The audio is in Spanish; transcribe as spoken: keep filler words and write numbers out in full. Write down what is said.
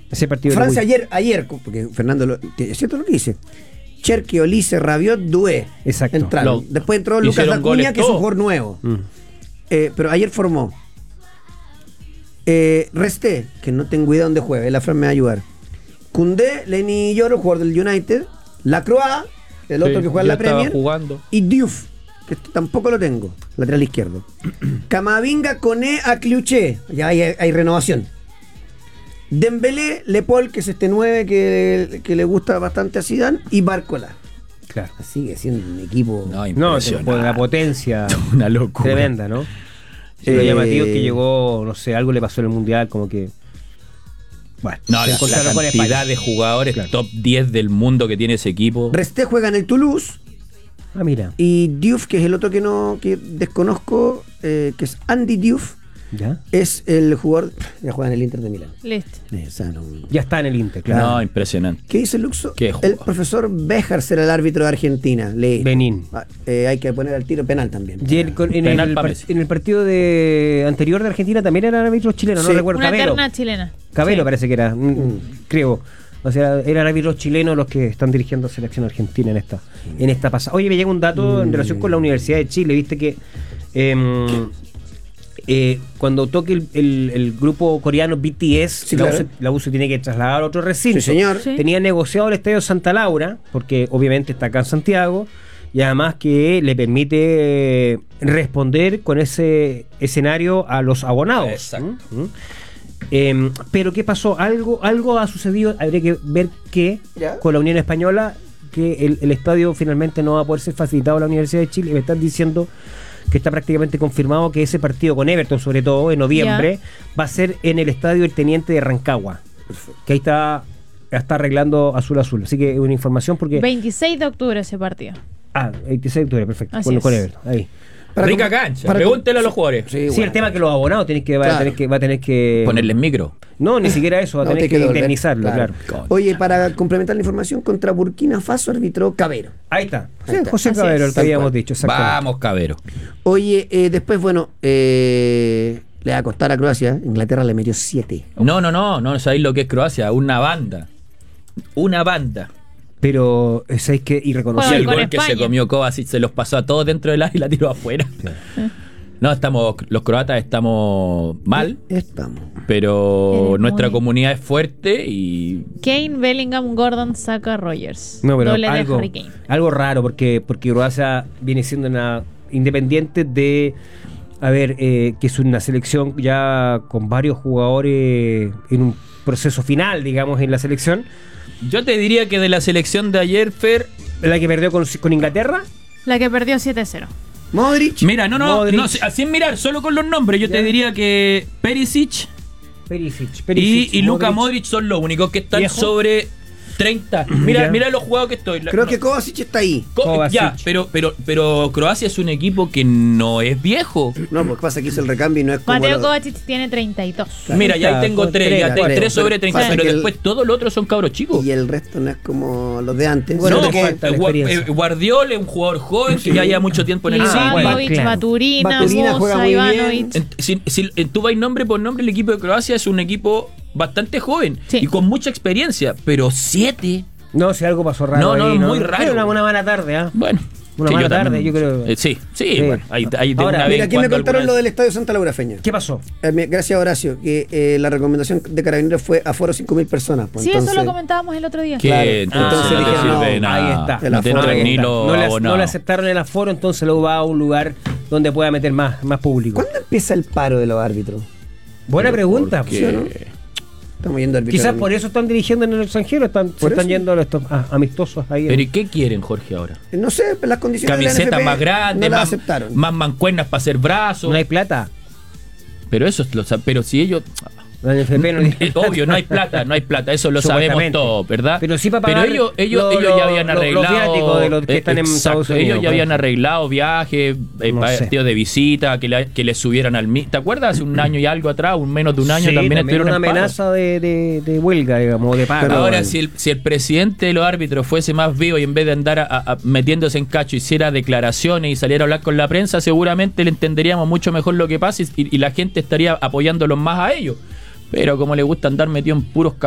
Ese partido Francia ayer, ayer, porque Fernando, lo, es cierto lo que dice. Cherki, Olise, Rabiot, Doué. Exacto. Entraron. Lo, Después entró Lucas Acuña, que es un jugador nuevo. Mm. Eh, pero ayer formó. Eh, Resté, que no tengo idea dónde juega, la Fran me va a ayudar. Koundé, Lenny Lloro, jugador del United. Lacroix, el otro sí, que juega en la estaba Premier. jugando. Y Diouf, que este tampoco lo tengo, lateral izquierdo. Camavinga, Koné, Acliuché. Ya hay, hay renovación. Dembélé, Lepol, que es este nueve que, que le gusta bastante a Zidane, y Barcola. Claro. Sigue siendo un equipo. No, No, impresionante. por la potencia Una locura. tremenda, ¿no? Sí, Eh, lo llamativo es que llegó, no sé, algo le pasó en el Mundial, como que... Bueno, No, se la, la encontraron con cantidad España. de jugadores Claro. top diez del mundo que tiene ese equipo. Resté juega en el Toulouse. Ah, mira. Y Diouf, que es el otro que no que desconozco, eh, que es Andy Diouf, ¿Ya? es el jugador. Ya juega en el Inter de Milán. Listo. Eh, o sea, no- Ya está en el Inter, claro. No, impresionante. ¿Qué dice Luxo? Qué El jugador. profesor Béjar será el árbitro de Argentina. Lee. Benín. Ah, eh, hay que poner al tiro penal también. Y el- con- en, Penal el, pa' par- Messi. en el partido de anterior de Argentina también eran árbitros chilenos, Sí. no recuerdo. Una Cabero. terna chilena. Cabelo Sí. parece que era, mm, creo. O sea, eran árbitros chilenos los que están dirigiendo a selección argentina en esta, en esta pasada. Oye, me llega un dato en relación con la Universidad de Chile. Viste que em, eh, cuando toque el, el- el grupo coreano B T S, Sí, la, claro. U C, la U C tiene que trasladar a otro recinto. Sí, señor. Sí. Tenía negociado el estadio Santa Laura, porque obviamente está acá en Santiago, y además que le permite eh, responder con ese escenario a los abonados. Exacto. ¿Mm? ¿Mm? Eh, pero ¿qué pasó? Algo, algo ha sucedido, habría que ver qué Ya. con la Unión Española, que el, el estadio finalmente no va a poder ser facilitado a la Universidad de Chile, y me están diciendo que está prácticamente confirmado que ese partido con Everton, sobre todo en noviembre, va a ser en el estadio El Teniente de Rancagua, que ahí está, está arreglando Azul Azul. Así que es una información porque... veintiséis de octubre ese partido. Ah, veintiséis de octubre, perfecto, Así con, es. con Everton, ahí. Para Rica com- cancha. para Pregúntele com- a los jugadores. Sí, Sí, bueno. el tema es que los abonados tenés que, va, a Claro. tener que, va a tener que... Ponerles micro. No, ni siquiera eso, va a No, tener te que quedó devolver, indemnizarlo, claro. Coño. Oye, para complementar la información, contra Burkina Faso arbitró Cabero. Ahí está. Ahí Sí, está. José Así Cabero, es. el que Tal habíamos cual. dicho, exactamente. Vamos, Cabero. Oye, eh, después, bueno, eh, le va a costar a Croacia. Inglaterra le metió siete. No, no, no, no sabéis lo que es Croacia. Una banda. Una banda. Pero, eh, ¿sabéis qué? Y Irreconocible. el con gol que España. se comió Kovacic se los pasó a todos dentro del área y la tiró afuera. No, estamos, los croatas estamos mal, Estamos. pero Eres nuestra muy- comunidad es fuerte y Kane, Bellingham, Gordon, Saka, Rogers. No, pero Doble de algo, Harry Kane. algo raro, porque, porque Croacia viene siendo una independiente de, a ver, eh, que es una selección ya con varios jugadores en un proceso final, digamos, en la selección. yo te diría que de la selección de ayer, Fer, La que perdió con, con Inglaterra. La que perdió siete cero. Modric. mira, no, no, Modric. no, sin mirar, solo con los nombres, yo Ya. te diría que Perisic Perisic. y, Perisic, y Luka Modric son los únicos que están Viejo. sobre treinta. Mira, Ya. mira los jugados que estoy. La- Creo no. que Kovacic está ahí. Co- Kovacic. Ya, pero, pero, pero Croacia es un equipo que no es viejo. No, porque pasa que hizo el recambio y no es como. Mateo lo- Kovacic tiene treinta y dos. Mira, ya ahí tengo Con tres, ya tres, tengo tres, tres sobre pero treinta, pasa pero que el- después todos los otros son cabros chicos. Y el resto no es como los de antes. Bueno, no, te falta la Gua- experiencia. eh, Guardiola es un jugador joven que ya lleva mucho tiempo en el Ah, bueno, Ivanovic, claro. Baturina, Baturina juega Bosa, muy bien. Ivanovic. En- Si, si, eh, tú vas nombre por nombre, el equipo de Croacia es un equipo bastante joven Sí. y con mucha experiencia, pero siete. No, si algo pasó raro. No, no, ahí, muy raro. Era una, una mala tarde, ¿ah? Bueno, Una que mala yo tarde, también- yo creo. eh, sí, sí, Sí. bueno, ahí, ahí de Ahora, una vez Mira, en aquí me cuando contaron alguna lo vez- del Estadio Santa Laura Feña. ¿Qué pasó? Eh, me- Gracias, Horacio, que eh, la recomendación de Carabineros fue aforo cinco mil personas. Pues, Sí, entonces, eso lo comentábamos el otro día. Que Claro. entonces, Entonces no te dijeron, sirve no, nada. ahí está. El No te aforo entran ahí ni está. los No le, no abonados. le aceptaron el aforo, entonces lo va a un lugar donde pueda meter más, más público. ¿Cuándo empieza el paro de los árbitros? Buena pregunta. Porque- ¿Sí o no? Estamos yendo a arbitrar. Quizás por eso están dirigiendo en el extranjero, están, se ¿Por están eso? yendo a los estos, ah, amistosos ahí. Pero ¿y qué quieren, Jorge, ahora? No sé, las condiciones de la Camisetas N F P más grandes, no las más, aceptaron. más mancuernas para hacer brazos. no hay plata. Pero eso es lo sa- pero si ellos La N F P no eh, obvio, no hay plata, no hay plata, eso lo sabemos Supuestamente. todos, ¿verdad? Pero sí para Pero pagar ellos, ellos, lo- ellos lo- ya habían lo- los arreglado viáticos de los que están en exacto, Estados Unidos, ellos ya pues. habían arreglado viajes, eh, No sé. partidos de visita, que, le- que les subieran al mi- ¿te acuerdas? Hace un año y algo atrás, un menos de un año Sí, también, también estuvieron una en paro. amenaza de, de, de huelga, digamos, de pago. Pero Ahora, bueno. si el, si el presidente de los árbitros fuese más vivo y en vez de andar a- a- metiéndose en cacho hiciera declaraciones y saliera a hablar con la prensa, seguramente le entenderíamos mucho mejor lo que pasa y, y la gente estaría apoyándolos más a ellos. Pero como le gusta andar metido en puros